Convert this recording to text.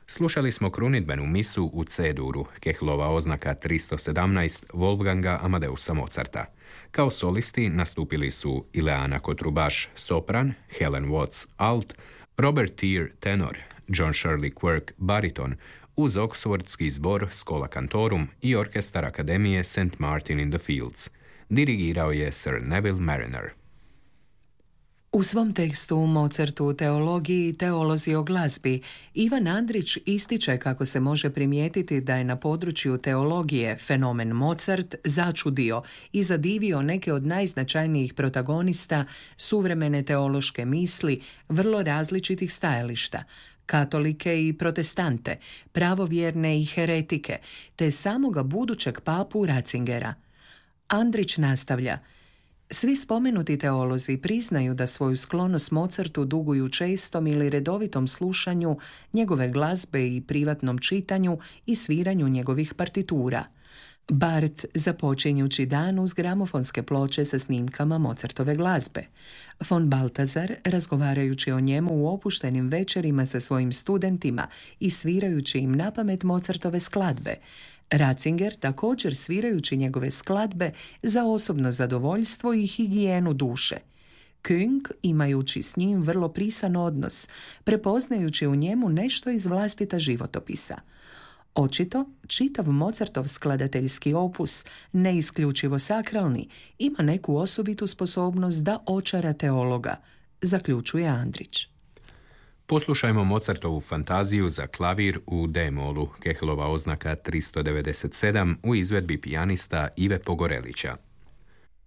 Slušali smo krunidbenu misu u C-duru, Kehlova oznaka 317 Wolfganga Amadeusa Mozarta. Kao solisti nastupili su Ileana Kotrubaš, sopran, Helen Watts, alt, Robert Tear, tenor, John Shirley Quirk, bariton, uz Oxfordski zbor Schola Cantorum i orkestar Akademije St. Martin in the Fields. Dirigirao je Sir Neville Mariner. U svom tekstu Mozartu u teologiji i teolozi o glazbi, Ivan Andrić ističe kako se može primijetiti da je na području teologije fenomen Mozart začudio i zadivio neke od najznačajnijih protagonista suvremene teološke misli vrlo različitih stajališta, katolike i protestante, pravovjerne i heretike, te samoga budućeg papu Ratzingera. Andrić nastavlja: svi spomenuti teolozi priznaju da svoju sklonost Mozartu duguju čestom ili redovitom slušanju njegove glazbe i privatnom čitanju i sviranju njegovih partitura. Barth započinjući dan uz gramofonske ploče sa snimkama Mozartove glazbe. Von Balthasar razgovarajući o njemu u opuštenim večerima sa svojim studentima i svirajući im napamet Mozartove skladbe. Ratzinger također svirajući njegove skladbe za osobno zadovoljstvo i higijenu duše. Küng imajući s njim vrlo prisan odnos, prepoznajući u njemu nešto iz vlastita životopisa. Očito, čitav Mozartov skladateljski opus, ne isključivo sakralni, ima neku osobitu sposobnost da očara teologa, zaključuje Andrić. Poslušajmo Mozartovu fantaziju za klavir u D-molu, Kehlova oznaka 397 u izvedbi pijanista Ive Pogorelića.